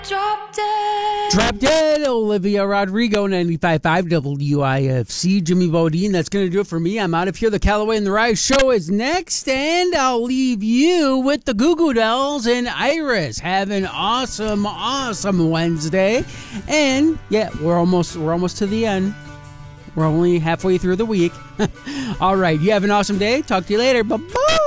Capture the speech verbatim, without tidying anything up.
Drop Dead. Drop Dead, Olivia Rodrigo, ninety-five point five W I F C. Jimmy Bodine, that's going to do it for me. I'm out of here. The Callaway and the Rye Show is next, and I'll leave you with the Goo Goo Dolls and Iris. Have an awesome, awesome Wednesday. And, yeah, we're almost, we're almost to the end. We're only halfway through the week. All right, you have an awesome day. Talk to you later. Bye-bye.